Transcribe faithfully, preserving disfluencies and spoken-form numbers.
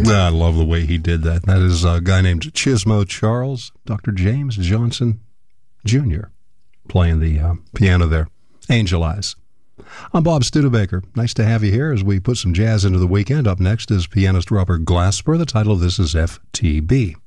I love the way he did that. That is a guy named Chismo Charles, Doctor James Johnson Junior, playing the uh, piano there. Angel Eyes. I'm Bob Studebaker. Nice to have you here as we put some jazz into the weekend. Up next is pianist Robert Glasper. The title of this is F T B.